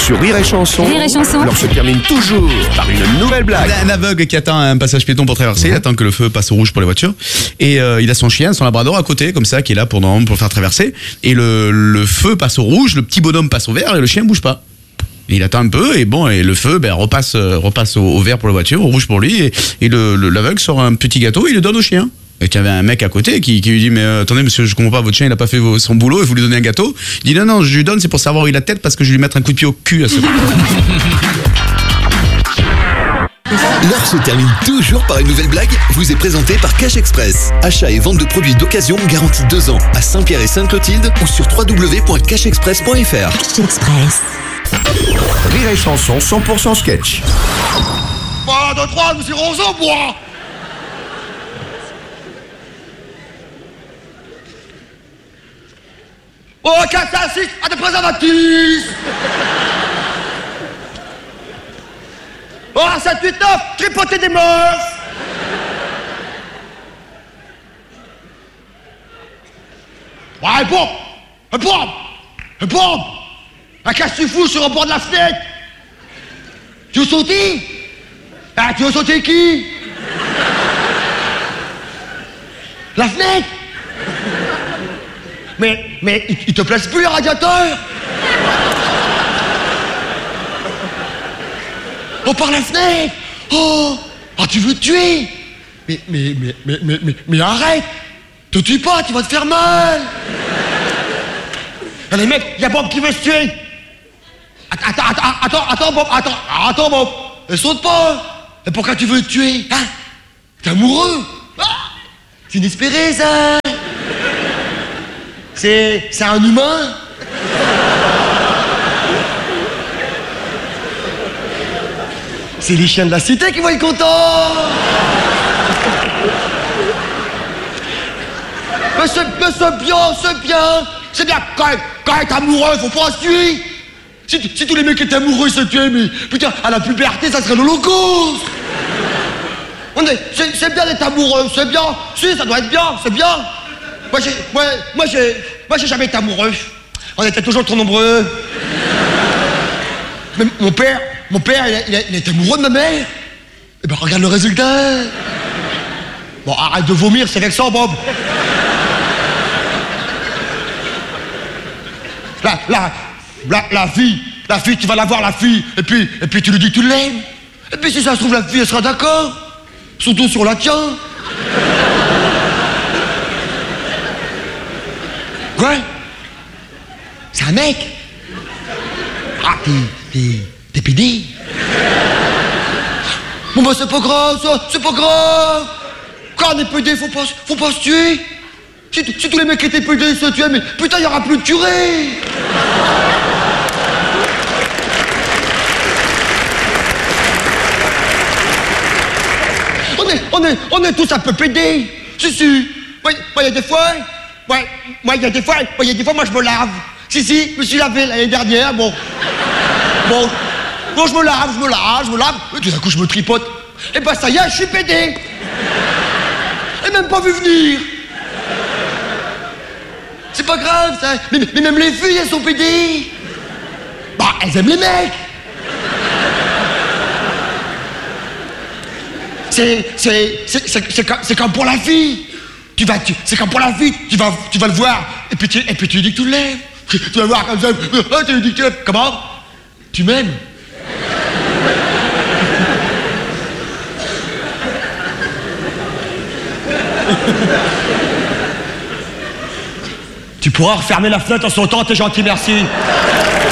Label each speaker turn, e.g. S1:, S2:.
S1: Sur Rire et Chanson,
S2: Rire et Chanson.
S1: l'heure se termine toujours par une nouvelle blague.
S3: Un aveugle qui attend un passage piéton pour traverser, il attend que le feu passe au rouge pour les voitures. Et il a son chien, son labrador à côté, comme ça, qui est là pour le faire traverser. Et le feu passe au rouge, le petit bonhomme passe au vert et le chien bouge pas. Et il attend un peu et le feu repasse au vert pour la voiture, au rouge pour lui. Et l'aveugle sort un petit gâteau et il le donne au chien. Et tu avais un mec à côté qui lui dit mais attendez monsieur, je comprends pas, votre chien il a pas fait son boulot et vous lui donnez un gâteau. Il dit non, je lui donne, c'est pour savoir où il a la tête parce que je vais lui mettre un coup de pied au cul à ce moment.
S4: L'heure se termine toujours par une nouvelle blague, vous est présentée par Cash Express. Achat et vente de produits d'occasion garantis 2 ans à Saint-Pierre et Sainte-Clotilde ou sur www.cashexpress.fr.
S2: Cash Express.
S1: Rire et Chanson 100% sketch.
S5: 1, 2, 3, nous irons au bois. Oh, 4, 5, 6, à des préservatifs. Oh, 7, 8, 9, tripoter des meufs. Ouais, bon. Qu'est-ce que tu fous sur le bord de la fenêtre? Tu veux sauter? Ah, tu veux sauter qui? La fenêtre? Mais il te place plus le radiateur? Oh, par la fenêtre! Oh, tu veux te tuer? Mais arrête! Te tue pas, tu vas te faire mal! Allez mec, y'a Bob qui veut se tuer! Attends Bob! Saute pas! Et pourquoi tu veux te tuer? Hein? T'es amoureux? Ah, c'est inespéré ça! C'est un humain? C'est les chiens de la cité qui vont être contents! Mais c'est bien, quand être amoureux, faut pas se tuer! Si tous les mecs étaient amoureux se tuaient, mais putain, à la puberté, ça serait l'Holocauste! C'est bien d'être amoureux, c'est bien! Si, ça doit être bien, c'est bien! Moi j'ai jamais été amoureux. On était toujours trop nombreux. Mais mon père, il était amoureux de ma mère. Et ben regarde le résultat. Bon, arrête de vomir, c'est vexant, Bob. La fille, tu vas la voir, la fille. Et puis tu lui dis que tu l'aimes. Et puis si ça se trouve, la fille, elle sera d'accord. Surtout sur la tienne. Quoi? C'est un mec? Ah, t'es pédé? Bon bah c'est pas grave ça, c'est pas grave! Quand on est pédé, faut pas se tuer! Si tous les mecs qui étaient pédés se tuaient, mais putain, y'aura plus de tuerie! On est tous un peu pédés! Si. Moi, y a des fois... Moi, il y a des fois, moi, je me lave. Si, je me suis lavé l'année dernière, bon, je me lave, et tout d'un coup, je me tripote. Et ben, ça y est, je suis pédé. Et même pas vu venir. C'est pas grave, ça. Mais même les filles, elles sont pédées. Bah, elles aiment les mecs. C'est comme pour la fille. C'est comme pour la fille, tu vas le voir, et puis tu lui dis que tu l'aimes. Tu vas voir comme ça, tu lui dis que tu l'aimes. Comment? Tu m'aimes? Tu pourras refermer la fenêtre en sautant, t'es gentil, merci.